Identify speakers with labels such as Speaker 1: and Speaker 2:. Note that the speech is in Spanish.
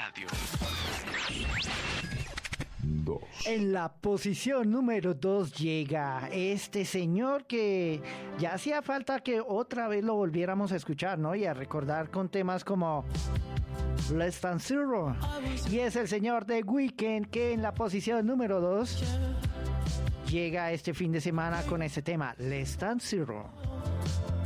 Speaker 1: Radio.
Speaker 2: En la posición número 2 llega este señor que ya hacía falta que otra vez lo volviéramos a escuchar, ¿no? Y a recordar con temas como Less Than Zero. Y es el señor The Weeknd que en la posición número 2 llega este fin de semana con este tema, Less Than Zero.